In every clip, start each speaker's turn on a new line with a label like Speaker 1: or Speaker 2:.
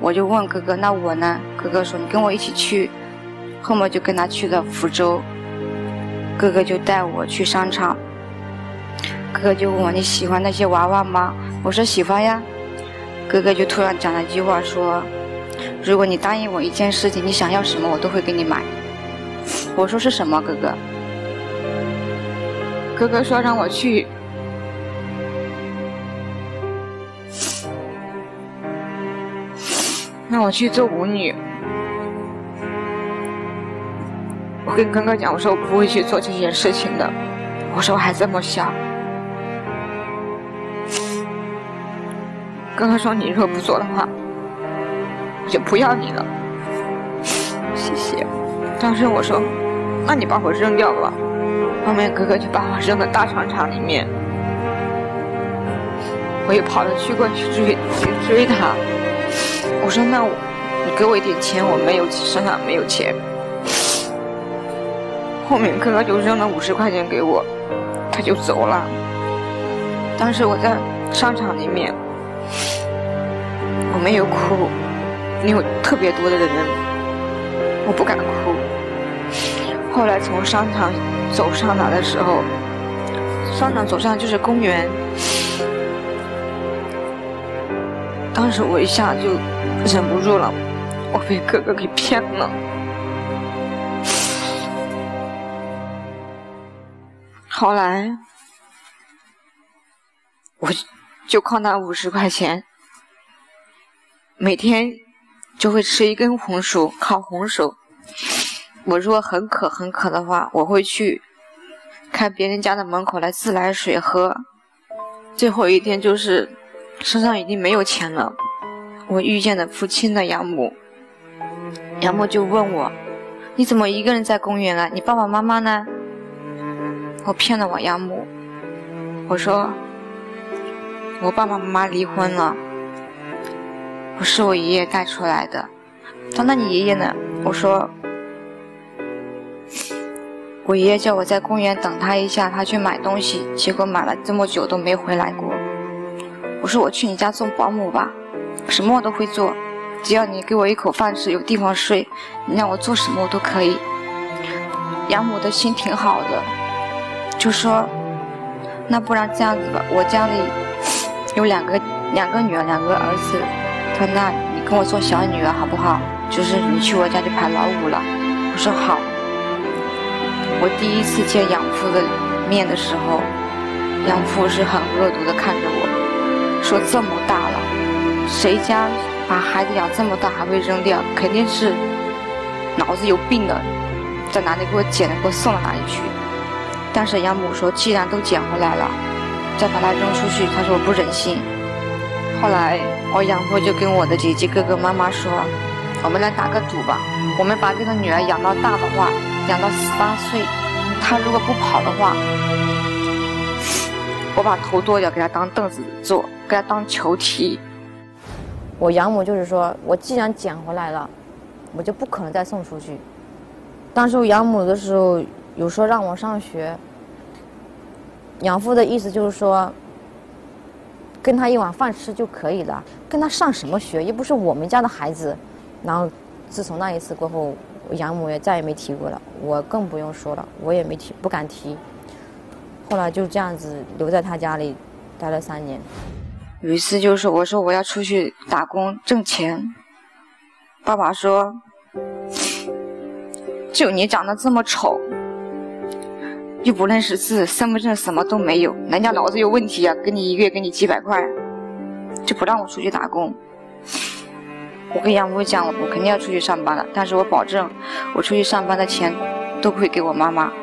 Speaker 1: 我就问哥哥，那我呢？哥哥说你跟我一起去。后面就跟他去了福州，哥哥就带我去商场。哥哥就问我，你喜欢那些娃娃吗？我说喜欢呀。哥哥就突然讲了一句话，说如果你答应我一件事情，你想要什么我都会给你买。我说是什么？哥哥说让我去做舞女。我跟哥哥讲，我说我不会去做这件事情的，我说我还这么小。哥哥说你如果不做的话，我就不要你了。谢谢。当时我说那你把我扔掉吧。后面哥哥就把我扔到大商场里面，我又跑着去追他。我说那你给我一点钱，我身上没有钱。后面哥哥就扔了50块钱给我，他就走了。当时我在商场里面，我没有哭，因为特别多的人，我不敢哭。后来从商场走上来的时候，商场走上就是公园，当时我一下就忍不住了，我被哥哥给骗了。后来我就靠那50块钱，每天就会吃一根红薯，烤红薯。我如果很渴的话，我会去看别人家的门口来自来水喝。最后一天就是身上已经没有钱了，我遇见了父亲的养母。养母就问我，你怎么一个人在公园了？你爸爸妈妈呢？我骗了我养母，我说我爸爸妈妈离婚了，我是我爷爷带出来的。他那你爷爷呢？我说我爷爷叫我在公园等他一下，他去买东西，结果买了这么久都没回来过。我说我去你家做保姆吧，什么我都会做，只要你给我一口饭吃，有地方睡，你让我做什么我都可以。养母的心挺好的，就说那不然这样子吧，我家里有两个女儿2个儿子，他说那你跟我做小女儿好不好？就是你去我家就排老5了。我说好。我第一次见养父的面的时候，养父是很恶毒的看着我，说这么大了，谁家把孩子养这么大还会扔掉？肯定是脑子有病的，在哪里给我捡了给我送到哪里去。但是养母说既然都捡回来了，再把它扔出去，他说我不忍心。后来我养父就跟我的姐姐哥哥妈妈说，我们来打个赌吧，我们把这个女儿养到大的话，养到18岁，她如果不跑的话，我把头剁掉给她当凳子坐，给她当球踢。
Speaker 2: 我养母就是说我既然捡回来了，我就不可能再送出去。当时我养母的时候有说让我上学，养父的意思就是说跟他一碗饭吃就可以了，跟他上什么学，又不是我们家的孩子。然后自从那一次过后，我养母也再也没提过了，我更不用说了，我也不敢提。后来就这样子留在他家里待了3年。
Speaker 1: 有一次就是我说我要出去打工挣钱，爸爸说就你长得这么丑，又不认识字，身份证什么都没有，人家脑子有问题啊，给你1个月给你几百块，就不让我出去打工。我跟养母讲了，我肯定要出去上班了，但是我保证我出去上班的钱都不会给我妈妈。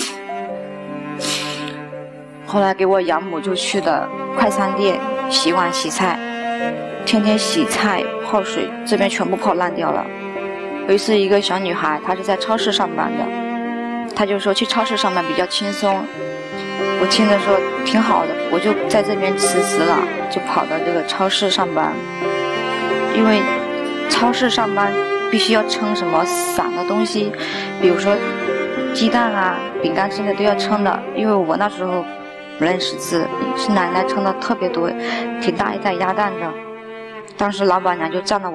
Speaker 1: 后来给我养母就去了快餐店洗碗洗菜，天天洗菜泡水，这边全部泡烂掉了。有一次一个小女孩，她是在超市上班的，她就说去超市上班比较轻松，我听着说挺好的，我就在这边辞职了，就跑到这个超市上班。因为超市上班必须要称什么散的东西，比如说鸡蛋啊饼干之类都要称的，因为我那时候不认识字，是奶奶称的特别多，挺大一袋鸭蛋的。当时老板娘就站了